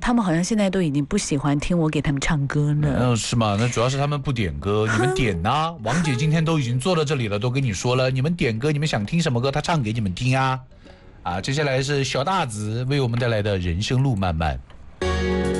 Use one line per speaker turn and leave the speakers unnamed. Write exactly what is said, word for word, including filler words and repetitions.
他们好像现在都已经不喜欢听我给他们唱歌了。
嗯，是吗？那主要是他们不点歌，你们点呐、王姐今天都已经坐到这里了，都跟你说了，你们点歌，你们想听什么歌，她唱给你们听啊。啊，接下来是小大子为我们带来的《人生路漫漫》。